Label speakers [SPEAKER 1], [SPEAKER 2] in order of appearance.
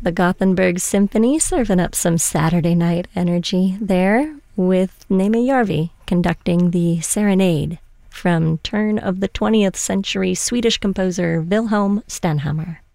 [SPEAKER 1] The Gothenburg Symphony serving up some Saturday night energy there with Neeme Järvi conducting the Serenade from turn of the 20th century Swedish composer Wilhelm Stenhammar.